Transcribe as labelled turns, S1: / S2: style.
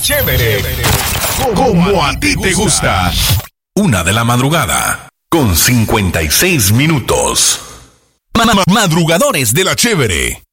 S1: Chévere. Como a ti te gusta. 1:56 a.m. Madrugadores de la Chévere.